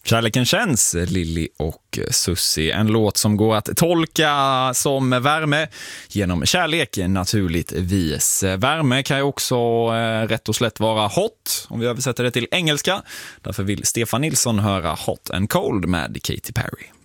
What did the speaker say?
Kärleken känns, Lily och Susie. En låt som går att tolka som värme genom kärlek naturligtvis. Värme kan ju också rätt och slätt vara hot, om vi översätter det till engelska. Därför vill Stefan Nilsson höra Hot and Cold med Katy Perry.